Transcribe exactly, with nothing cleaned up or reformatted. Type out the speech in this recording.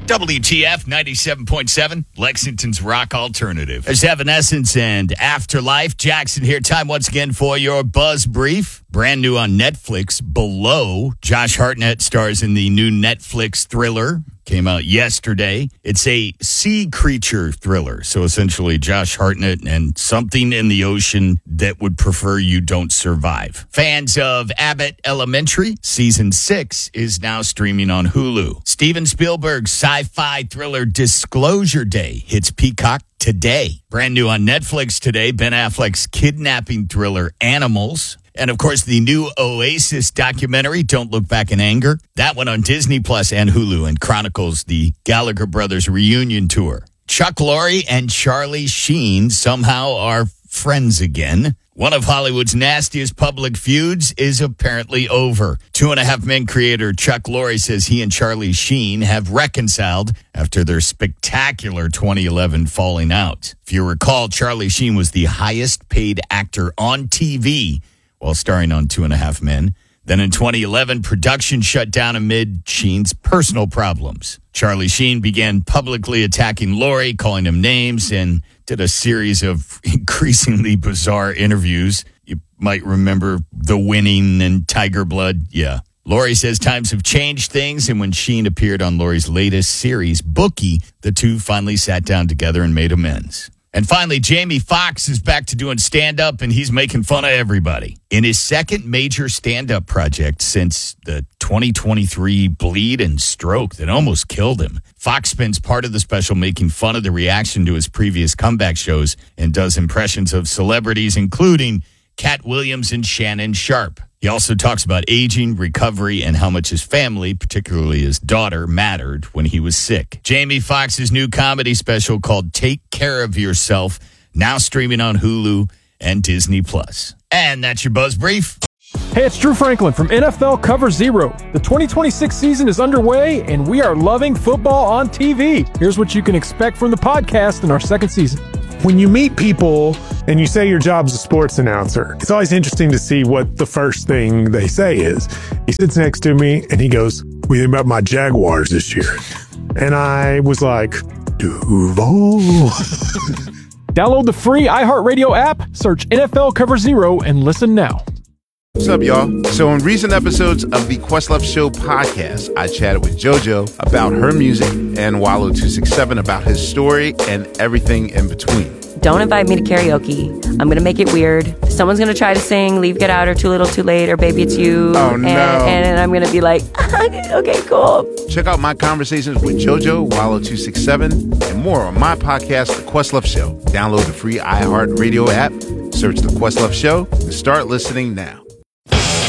W T F ninety-seven point seven, Lexington's rock alternative. There's Evanescence and Afterlife. Jackson here. Time once again for your Buzz Brief. Brand new on Netflix, Below. Josh Hartnett stars in the new Netflix thriller. Came out yesterday. It's a sea creature thriller. So essentially Josh Hartnett and something in the ocean that would prefer you don't survive. Fans of Abbott Elementary, season six is now streaming on Hulu. Steven Spielberg's sci-fi thriller Disclosure Day hits Peacock today. Brand new on Netflix today, Ben Affleck's kidnapping thriller Animals. And, of course, the new Oasis documentary, Don't Look Back in Anger. That one on Disney Plus and Hulu and chronicles the Gallagher Brothers reunion tour. Chuck Lorre and Charlie Sheen somehow are friends again. One of Hollywood's nastiest public feuds is apparently over. Two and a Half Men creator Chuck Lorre says he and Charlie Sheen have reconciled after their spectacular twenty eleven falling out. If you recall, Charlie Sheen was the highest paid actor on T V while starring on Two and a Half Men. Then in twenty eleven, production shut down amid Sheen's personal problems. Charlie Sheen began publicly attacking Lorre, calling him names, and did a series of increasingly bizarre interviews. You might remember The Winning and Tiger Blood. Yeah. Lorre says times have changed things, and when Sheen appeared on Lorre's latest series, Bookie, the two finally sat down together and made amends. And finally, Jamie Foxx is back to doing stand-up, and he's making fun of everybody. In his second major stand-up project since the twenty twenty-three bleed and stroke that almost killed him, Foxx spends part of the special making fun of the reaction to his previous comeback shows and does impressions of celebrities, including Cat Williams and Shannon Sharpe. He also talks about aging, recovery, and how much his family, particularly his daughter, mattered when he was sick. Jamie Foxx's new comedy special called Take Care of Yourself, now streaming on Hulu and Disney Plus. And that's your Buzz Brief. Hey, it's Drew Franklin from N F L Cover Zero. The twenty twenty-six season is underway, and we are loving football on T V. Here's what you can expect from the podcast in our second season. When you meet people and you say your job's a sports announcer, it's always interesting to see what the first thing they say is. He sits next to me and he goes, "What do you think about my Jaguars this year?" And I was like, Duval. Download the free iHeartRadio app, search N F L Cover Zero, and listen now. What's up, y'all? So in recent episodes of the Questlove Show podcast, I chatted with JoJo about her music and Wallow two sixty-seven about his story and everything in between. Don't invite me to karaoke. I'm going to make it weird. Someone's going to try to sing Leave, Get Out, or Too Little, Too Late, or Baby It's You. Oh, and, no. And I'm going to be like, okay, cool. Check out my conversations with JoJo, Wallow two sixty-seven, and more on my podcast, The Questlove Show. Download the free iHeartRadio app, search The Questlove Show, and start listening now.